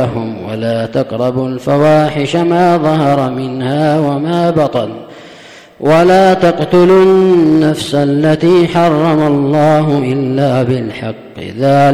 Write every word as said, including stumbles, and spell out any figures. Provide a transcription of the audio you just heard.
لهم ولا تقربوا الفواحش ما ظهر منها وما بطن ولا تقتلوا النفس التي حرم الله إلا بالحق ذلك